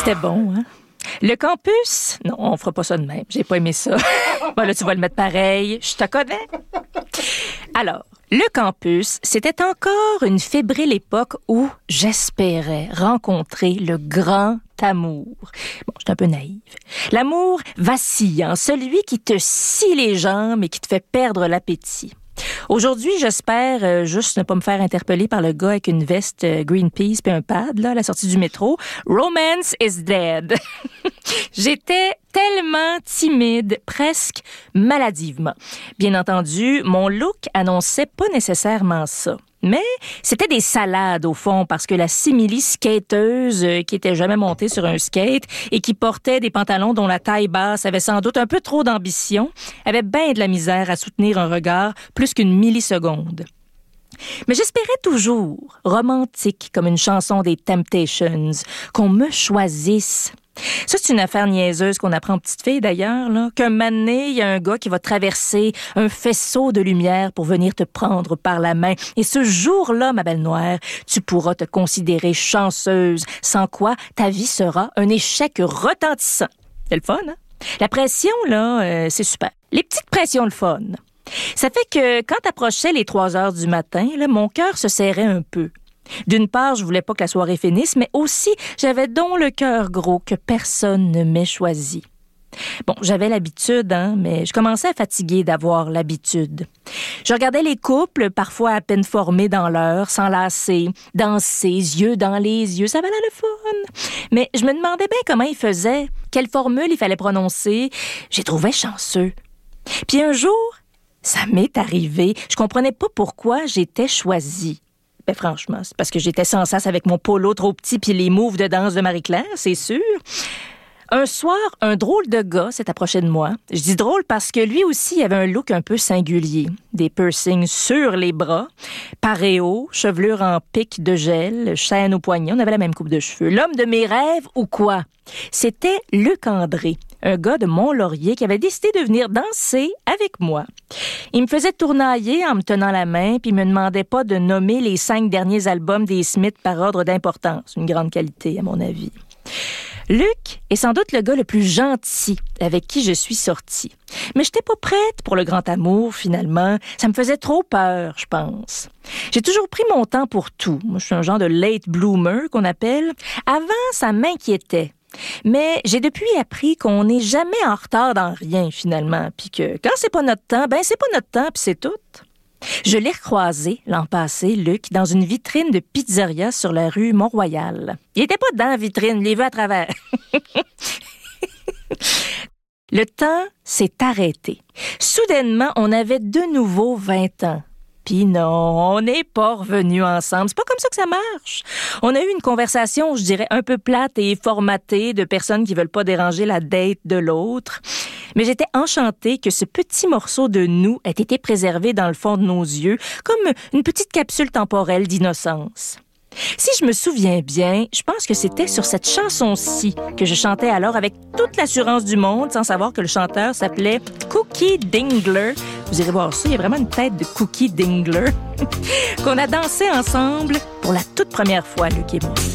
C'était bon, hein? Le campus? Non, on fera pas ça de même. J'ai pas aimé ça. Bon, là, tu vas le mettre pareil. Je te connais. Alors, le campus, c'était encore une fébrile époque où j'espérais rencontrer le grand amour. Bon, j'étais un peu naïve. L'amour vacillant, celui qui te scie les jambes et qui te fait perdre l'appétit. Aujourd'hui, j'espère juste ne pas me faire interpeller par le gars avec une veste Greenpeace puis un pad là, à la sortie du métro. Romance is dead. J'étais tellement timide, presque maladivement. Bien entendu, mon look annonçait pas nécessairement ça. Mais c'était des salades, au fond, parce que la simili-skateuse qui était jamais montée sur un skate et qui portait des pantalons dont la taille basse avait sans doute un peu trop d'ambition, avait bien de la misère à soutenir un regard plus qu'une milliseconde. Mais j'espérais toujours, romantique comme une chanson des Temptations, qu'on me choisisse. Ça, c'est une affaire niaiseuse qu'on apprend aux petites filles, d'ailleurs, là. Qu'un moment donné, il y a un gars qui va traverser un faisceau de lumière pour venir te prendre par la main. Et ce jour-là, ma belle noire, tu pourras te considérer chanceuse, sans quoi ta vie sera un échec retentissant. C'est le fun, hein? La pression, là, c'est super. Les petites pressions, le fun. Ça fait que quand approchait les 3 heures du matin, là, mon cœur se serrait un peu. D'une part, je voulais pas que la soirée finisse, mais aussi, j'avais donc le cœur gros que personne ne m'ait choisi. Bon, j'avais l'habitude, hein, mais je commençais à fatiguer d'avoir l'habitude. Je regardais les couples, parfois à peine formés dans l'heure, s'enlacer, danser, yeux dans les yeux, ça valait le fun. Mais je me demandais bien comment ils faisaient, quelle formule il fallait prononcer. J'ai trouvé chanceux. Puis un jour, ça m'est arrivé. Je comprenais pas pourquoi j'étais choisie. Ben franchement, c'est parce que j'étais sans sas avec mon polo trop petit puis les moves de danse de Marie-Claire, c'est sûr. Un soir, un drôle de gars s'est approché de moi. Je dis drôle parce que lui aussi avait un look un peu singulier. Des piercings sur les bras, paréo, chevelure en pic de gel, chaîne au poignet. On avait la même coupe de cheveux. L'homme de mes rêves ou quoi? C'était Luc André, un gars de Mont-Laurier qui avait décidé de venir danser avec moi. Il me faisait tournailler en me tenant la main, puis il me demandait pas de nommer les 5 derniers albums des Smiths par ordre d'importance. Une grande qualité, à mon avis. Luc est sans doute le gars le plus gentil avec qui je suis sortie. Mais j'étais pas prête pour le grand amour, finalement. Ça me faisait trop peur, je pense. J'ai toujours pris mon temps pour tout. Moi, je suis un genre de late bloomer, qu'on appelle. Avant, ça m'inquiétait. Mais j'ai depuis appris qu'on n'est jamais en retard dans rien, finalement. Puis que quand c'est pas notre temps, ben c'est pas notre temps, puis c'est tout. Je l'ai recroisé l'an passé, Luc, dans une vitrine de pizzeria sur la rue Mont-Royal. Il était pas dans la vitrine, il les vu à travers. Le temps s'est arrêté. Soudainement, on avait de nouveau 20 ans. Puis non, on n'est pas revenus ensemble. C'est pas comme ça que ça marche. On a eu une conversation, je dirais, un peu plate et formatée de personnes qui veulent pas déranger la date de l'autre. Mais j'étais enchantée que ce petit morceau de nous ait été préservé dans le fond de nos yeux, comme une petite capsule temporelle d'innocence. Si je me souviens bien, je pense que c'était sur cette chanson-ci que je chantais alors avec toute l'assurance du monde, sans savoir que le chanteur s'appelait Cookie Dingler. Vous irez voir ça, il y a vraiment une tête de Cookie Dingler. Qu'on a dansé ensemble pour la toute première fois, Luc et moi.